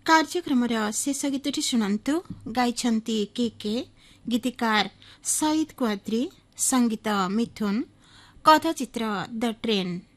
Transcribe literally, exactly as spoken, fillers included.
कार्यक्रम शेष गीतटी शुणु गाइछन्ति के के गीतिकार सईद क्वाद्री संगीत मिथुन कथाचित्र द ट्रेन।